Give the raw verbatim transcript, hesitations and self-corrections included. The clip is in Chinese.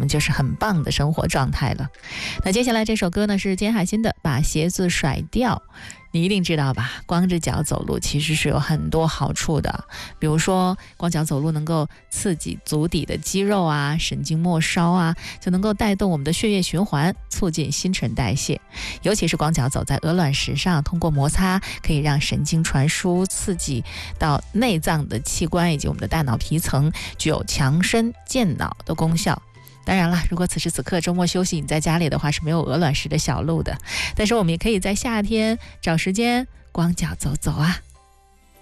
就是很棒的生活状态了。那接下来这首歌呢是坚海心的《把鞋子甩掉》。你一定知道吧，光着脚走路其实是有很多好处的，比如说光脚走路能够刺激足底的肌肉啊，神经末梢啊，就能够带动我们的血液循环，促进新陈代谢。尤其是光脚走在鹅卵石上，通过摩擦可以让神经传输，刺激到内脏的器官以及我们的大脑皮层，具有强身健脑的功效。当然了，如果此时此刻周末休息你在家里的话是没有鹅卵石的小路的，但是我们也可以在夏天找时间光脚走走啊。